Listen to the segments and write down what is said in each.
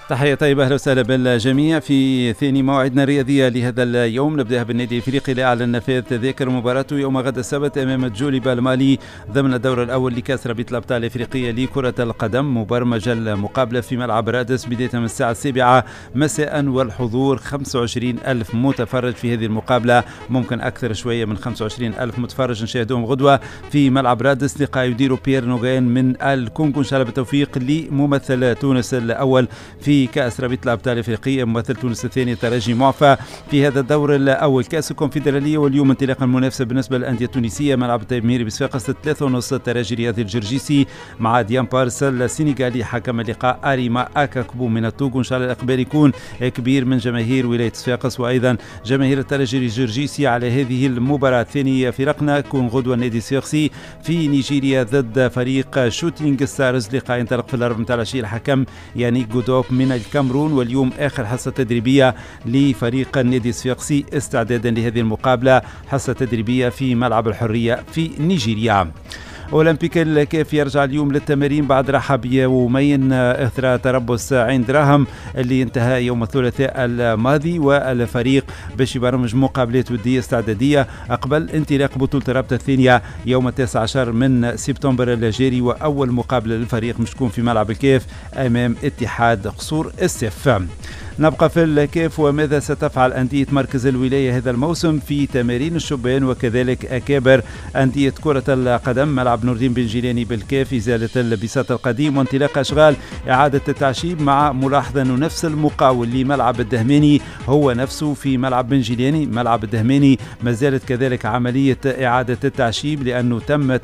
تحية طيبة، أهلا وسهلا بالجميع في ثاني موعدنا الرياضية لهذا اليوم. نبدأها بالنادي الإفريقي لأعلن نفاذ تذاكر مباراته يوم غد السبت أمام جوليبا المالي ضمن الدور الأول لكأس رابطة الأبطال الإفريقية لكرة القدم. مبرمجة المقابلة في ملعب رادس بداية من الساعة 7 مساء، والحضور 25 ألف متفرج في هذه المقابلة، ممكن أكثر شوية من 25 ألف متفرج نشاهدهم غدوة في ملعب رادس. لقاء يدير بيير نوغين من الكونغو، إن شاء الله بالتوفيق لممثل تونس الأول في كأس رابطة الأبطال الإفريقية، ممثل تونس الثاني ترجي معفى في هذا الدور الأول. كأس الكونفدرالية واليوم انطلاق المنافسة بالنسبة للأندية التونسية. ملعب الطيب ميري بصفاقس 3:30 ترجي رياضي الجرجيسي مع ديان بارس السنغالي حكم اللقاء أريما أكاكبو من التوغو. إن شاء الله الإقبال يكون كبير من جماهير ولاية صفاقس وأيضا جماهير الترجي الجرجيسي على هذه المباراة. ثاني فرقنا يكون غدوة النادي الصفاقسي في نيجيريا ضد فريق شوتينغ ستارز. لقاء ينطلق في الأربعة متاع العشية، الحكم يانيك جودوب من الكامرون. واليوم آخر حصة تدريبية لفريق النادي الصفاقسي استعدادا لهذه المقابلة، حصة تدريبية في ملعب الحرية في نيجيريا. أولمبيك الكاف يرجع اليوم للتمارين بعد راحة بيومين إثر تربص عين دراهم اللي انتهى يوم الثلاثاء الماضي، والفريق باش يبرمج مقابلات ودية استعدادية قبل انطلاق بطولة الرابطة الثانية يوم 19 من سبتمبر الجاري. وأول مقابلة للفريق مش تكون في ملعب الكاف أمام اتحاد قصور السيف. نبقى في الكاف، وماذا ستفعل أندية مركز الولاية هذا الموسم في تمارين الشبان وكذلك أكابر أندية كرة القدم. ملعب نور الدين بن جيلاني بالكاف إزالة البساط القديم وانطلاق أشغال إعادة التعشيب، مع ملاحظة أنه نفس المقاول لملعب الدهماني هو نفسه في ملعب بن جيلاني. ملعب الدهماني ما زالت كذلك عملية إعادة التعشيب لأنه تم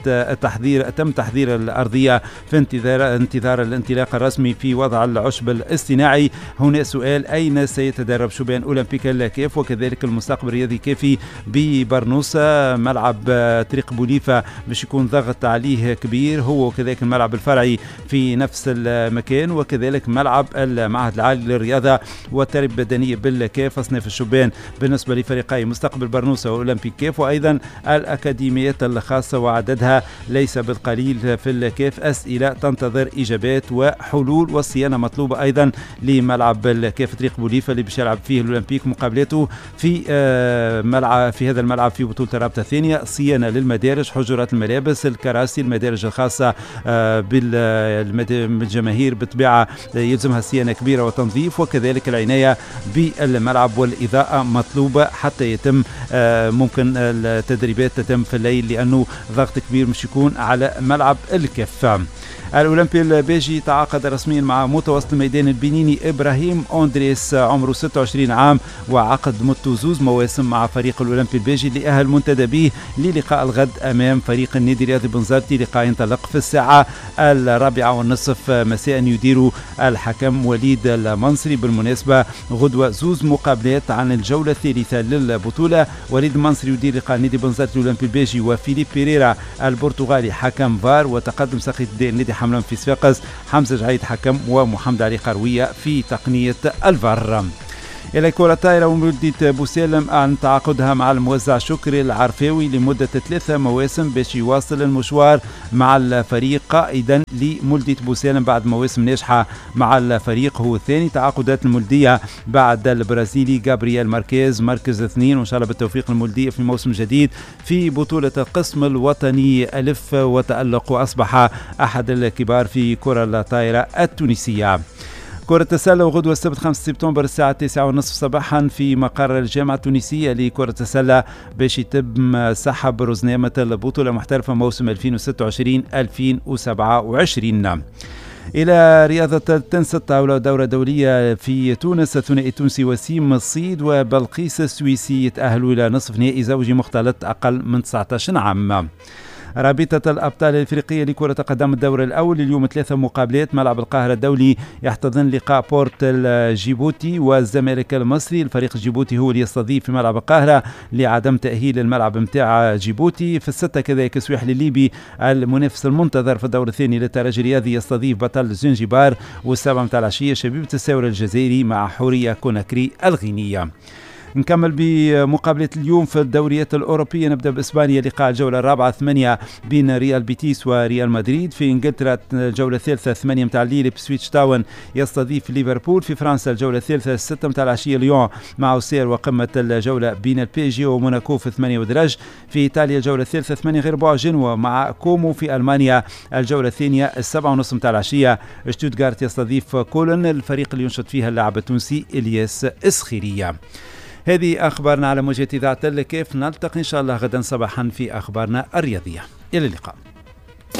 تحضير الأرضية في انتظار الانطلاق الرسمي في وضع العشب الاصطناعي. هنا سؤال: أين سيتدرب شبان أولمبيك الكاف وكذلك المستقبل الرياضي كافي ببرنوسة؟ ملعب طريق بوليفة باش يكون ضغط عليه كبير، هو وكذلك الملعب الفرعي في نفس المكان، وكذلك ملعب المعهد العالي للرياضة والتربية البدنية بالكاف. أصناف الشبان بالنسبة لفريقي مستقبل برنوسة وأولمبيك كاف، وأيضا الأكاديميات الخاصة وعددها ليس بالقليل في الكاف. أسئلة تنتظر إجابات وحلول، والصيانة مطلوبة أيضا لملعب الكاف طريق بوليفة اللي باش يلعب فيه الأولمبيك مقابلاته في هذا الملعب في بطولة الرابطة الثانية. صيانة للمدارج، حجرات الملابس، الكراسي، المدارج الخاصة بالجماهير بطبيعة يلزمها صيانة كبيرة وتنظيف، وكذلك العناية بالملعب والإضاءة مطلوبة حتى يتم ممكن التدريبات تتم في الليل لأنه ضغط كبير مش يكون على ملعب الكاف. الأولمبي البيجي تعاقد رسميا مع متوسط الميدان البنيني إبراهيم أندريس عمره 26 عام، وعقد مدته 2 مواسم مع فريق الأولمبي البيجي اللي أهل منتدى به للقاء الغد أمام فريق النادي الرياضي بنزرتي. لقاء ينطلق في الساعة 4:30 مساء، يدير الحكم وليد المنصري. بالمناسبة غدوة 2 مقابلات عن الجولة الثالثة للبطولة. وليد المنصري يدير لقاء النادي بنزرتي الأولمبي البيجي، وفيليب بيريرا البرتغالي حكم فار، وتقدم ساقي النادي حملان في صفاقس حمزة جعيد حكم، ومحمد علي قروية في تقنية الفار. إلى كرة الطائرة، ومولدية بوسالم عن تعاقدها مع الموزع شكري العرفاوي لمدة 3 مواسم باش يواصل المشوار مع الفريق قائدا لمولدية بوسالم بعد مواسم ناجحة مع الفريق. هو ثاني تعاقدات المولدية بعد البرازيلي جابرييل ماركيز مركز 2، وإن شاء الله بالتوفيق المولدية في موسم جديد في بطولة القسم الوطني ألف، وتألق وأصبح أحد الكبار في كرة الطائرة التونسية. كرة السلة، وغدوة السبت 5 سبتمبر الساعة 9:30 صباحا في مقر الجامعة التونسية لكرة السلة باش يتم سحب رزنامة البطولة المحترفة موسم 2026-2027. إلى رياضة التنس الطاولة، دورة دولية في تونس. الثنائي التونسي وسيم الصيد وبلقيس السويسي يتأهلوا إلى نصف نهائي زوجي مختلط أقل من 19 عام. رابطة الأبطال الإفريقية لكرة القدم الدور الأول اليوم 3 مقابلات. ملعب القاهرة الدولي يحتضن لقاء بورت الجيبوتي والزمالك المصري. الفريق الجيبوتي هو اللي يستضيف في ملعب القاهرة لعدم تأهيل الملعب متاع جيبوتي. في 6 كذلك السواحلي الليبي المنافس المنتظر في الدور الثاني للترجي الرياضي يستضيف بطل زنجبار. والسابعة متاع العشية شبيبة الثورة الجزائري مع حورية كوناكري الغينية. نكمل بمقابلة اليوم في الدوريات الأوروبية. نبدأ بإسبانيا، لقاء الجولة الرابعة 8 بين ريال بيتيس وريال مدريد. في إنجلترا الجولة الثالثة 8 متاع الليل بسويتش تاون يستضيف ليفربول. في فرنسا الجولة الثالثة 6 متاع العشية ليون مع أوسير، وقمة الجولة بين البي جي وموناكو في 8 ودرج. في إيطاليا الجولة الثالثة 8 غير بوع جنوة مع كومو. في ألمانيا الجولة الثانية 7:30 متاع العشية شتوتغارت يستضيف كولن، الفريق اللي ينشط فيها اللاعب التونسي إلياس إسخيرية. هذه أخبارنا على موجة إذاعة الكيف. نلتقي إن شاء الله غدا صباحا في أخبارنا الرياضية. إلى اللقاء.